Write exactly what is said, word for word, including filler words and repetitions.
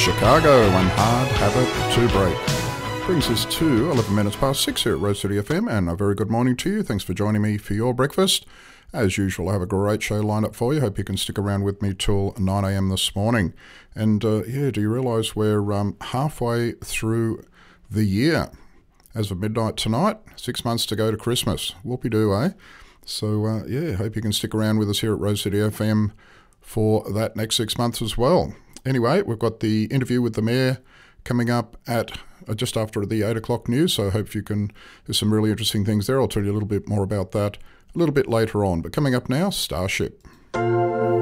Chicago and Hard Habit to Break. Brings us to eleven minutes past six here at Rose City F M, and a very good morning to you. Thanks for joining me for your breakfast. As usual, I have a great show lined up for you. Hope you can stick around with me till nine a m this morning. And uh, yeah, do you realise we're um, halfway through the year? As of midnight tonight, six months to go to Christmas. Whoopie-doo, eh? So uh, yeah, hope you can stick around with us here at Rose City F M for that next six months as well. Anyway, we've got the interview with the Mayor coming up at uh, just after the eight o'clock news, so I hope you can, there's some really interesting things there. I'll tell you a little bit more about that a little bit later on. But coming up now, Starship.